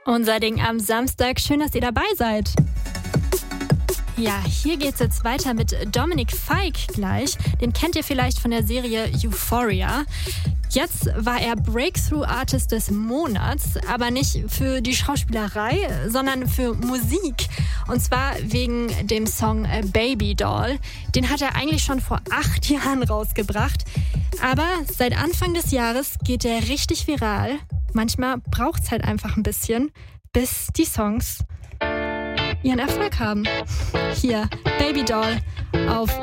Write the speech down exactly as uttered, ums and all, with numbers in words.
Unser Ding am Samstag. Schön, dass ihr dabei seid. Ja, hier geht's jetzt weiter mit Dominic Fike gleich. Den kennt ihr vielleicht von der Serie Euphoria. Jetzt war er Breakthrough Artist des Monats, aber nicht für die Schauspielerei, sondern für Musik. Und zwar wegen dem Song Baby Doll. Den hat er eigentlich schon vor acht Jahren rausgebracht. Aber seit Anfang des Jahres geht er richtig viral. Manchmal braucht's halt einfach ein bisschen, bis die Songs ihren Erfolg haben. Hier, Baby Doll auf